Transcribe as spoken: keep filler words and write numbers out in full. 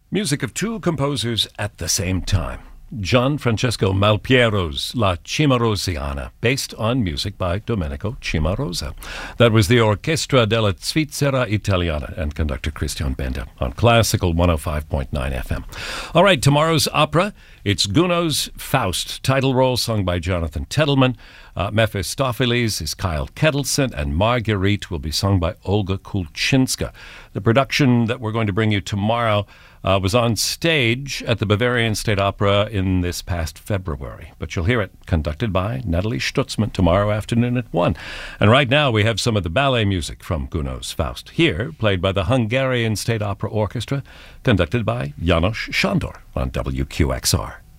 Music of two composers at the same time. Gian Francesco Malpiero's La Cimarosiana, based on music by Domenico Cimarosa. That was the Orchestra della Svizzera Italiana and conductor Christian Benda on Classical one oh five point nine F M. All right, tomorrow's opera, it's Gounod's Faust, title role sung by Jonathan Tettleman. Uh, Mephistopheles is Kyle Kettleson, and Marguerite will be sung by Olga Kulczynska. The production that we're going to bring you tomorrow uh, was on stage at the Bavarian State Opera in this past February. But you'll hear it conducted by Natalie Stutzman tomorrow afternoon at one. And right now we have some of the ballet music from Gounod's Faust, here played by the Hungarian State Opera Orchestra, conducted by János Sándor on W Q X R.